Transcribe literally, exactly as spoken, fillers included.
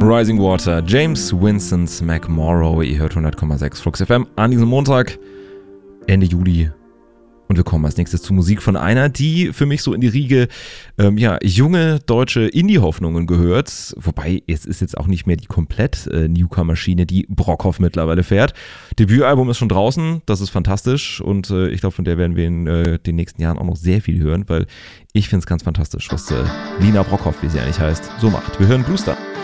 Rising Water, James Winston McMorrow, ihr hört hundert Komma sechs Flux F M an diesem Montag, Ende Juli. Und wir kommen als nächstes zu Musik von einer, die für mich so in die Riege ähm, ja, junge deutsche Indie-Hoffnungen gehört. Wobei, es ist jetzt auch nicht mehr die komplett äh, Newcomer-Maschine, die Brockhoff mittlerweile fährt. Debütalbum ist schon draußen, das ist fantastisch. Und äh, ich glaube, von der werden wir in äh, den nächsten Jahren auch noch sehr viel hören, weil ich finde es ganz fantastisch, was äh, Lina Brockhoff, wie sie eigentlich heißt, so macht. Wir hören Blue Star.